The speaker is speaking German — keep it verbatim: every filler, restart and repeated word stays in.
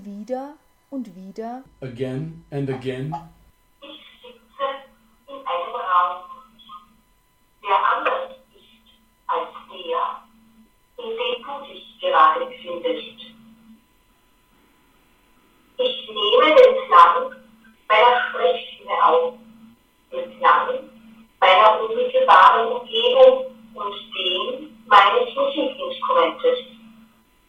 Wieder und wieder. Again and again. Ich sitze in einem Raum, der anders ist als der, in dem du dich gerade befindest. Ich nehme den Klang meiner Sprechstimme auf, den Klang meiner unmittelbaren Umgebung